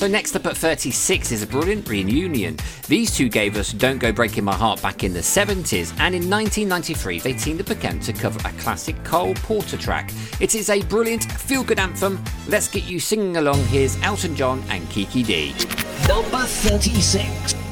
So next up at 36 is a brilliant reunion. These two gave us Don't Go Breaking My Heart back in the 70s, and in 1993 they teamed up again to cover a classic Cole Porter track. It is a brilliant feel-good anthem. Let's get you singing along. Here's Elton John and Kiki D. Number 36.